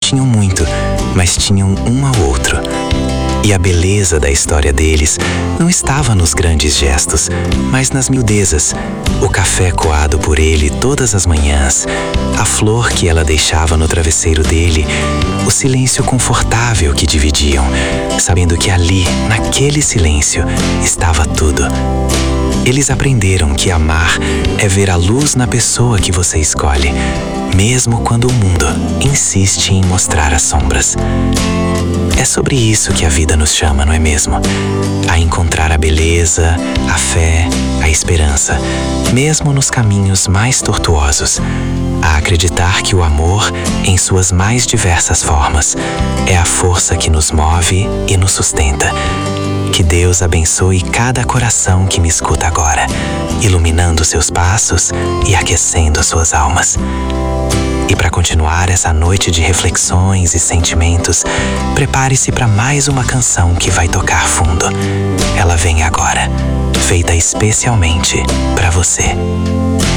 tinham muito, mas tinham um ao outro. E a beleza da história deles não estava nos grandes gestos, mas nas miudezas. O café coado por ele todas as manhãs, a flor que ela deixava no travesseiro dele, o silêncio confortável que dividiam, sabendo que ali, naquele silêncio, estava tudo. Eles aprenderam que amar é ver a luz na pessoa que você escolhe, mesmo quando o mundo insiste em mostrar as sombras. É sobre isso que a vida nos chama, não é mesmo? A encontrar a beleza, a fé, a esperança, mesmo nos caminhos mais tortuosos. A acreditar que o amor, em suas mais diversas formas, é a força que nos move e nos sustenta. Que Deus abençoe cada coração que me escuta agora, iluminando seus passos e aquecendo suas almas. E para continuar essa noite de reflexões e sentimentos, prepare-se para mais uma canção que vai tocar fundo. Ela vem agora, feita especialmente para você.